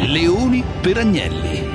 Leoni per Agnelli.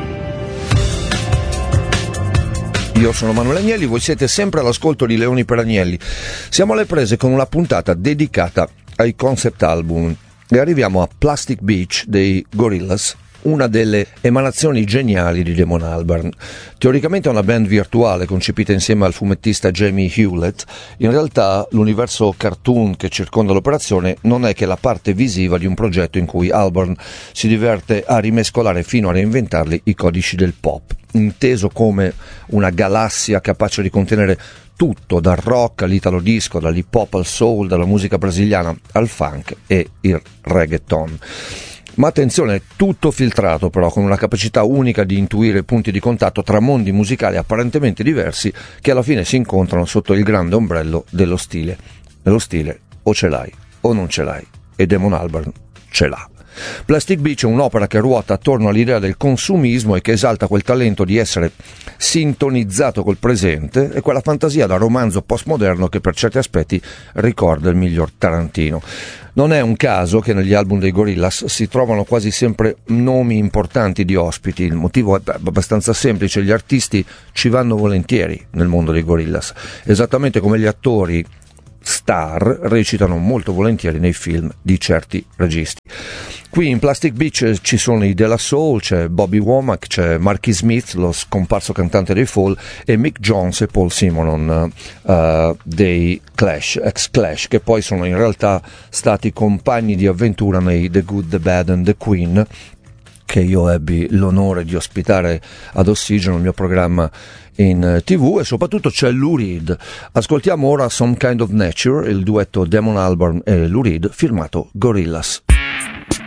Io sono Manuel Agnelli, voi siete sempre all'ascolto di Leoni per Agnelli. Siamo alle prese con una puntata dedicata ai concept album e arriviamo a Plastic Beach dei Gorillaz, una delle emanazioni geniali di Damon Albarn. Teoricamente è una band virtuale concepita insieme al fumettista Jamie Hewlett. In realtà l'universo cartoon che circonda l'operazione non è che la parte visiva di un progetto in cui Albarn si diverte a rimescolare fino a reinventarli i codici del pop, inteso come una galassia capace di contenere tutto, dal rock all'italo disco, dall'hip hop al soul, dalla musica brasiliana al funk e il reggaeton. Ma attenzione, tutto filtrato però con una capacità unica di intuire punti di contatto tra mondi musicali apparentemente diversi che alla fine si incontrano sotto il grande ombrello dello stile. Nello stile o ce l'hai o non ce l'hai, e Damon Albarn ce l'ha. Plastic Beach è un'opera che ruota attorno all'idea del consumismo e che esalta quel talento di essere sintonizzato col presente e quella fantasia da romanzo postmoderno che per certi aspetti ricorda il miglior Tarantino. Non è un caso che negli album dei Gorillaz si trovano quasi sempre nomi importanti di ospiti. Il motivo è abbastanza semplice: gli artisti ci vanno volentieri nel mondo dei Gorillaz, esattamente come gli attori star recitano molto volentieri nei film di certi registi. Qui in Plastic Beach ci sono i De La Soul, c'è Bobby Womack, c'è Marky Smith, lo scomparso cantante dei Fall, e Mick Jones e Paul Simonon dei Clash, ex-Clash, che poi sono in realtà stati compagni di avventura nei The Good, The Bad and The Queen, che io ebbi l'onore di ospitare ad Ossigeno, il mio programma in TV, e soprattutto c'è Lou Reed. Ascoltiamo ora Some Kind of Nature, il duetto Damon Albarn e Lou Reed, firmato Gorillaz.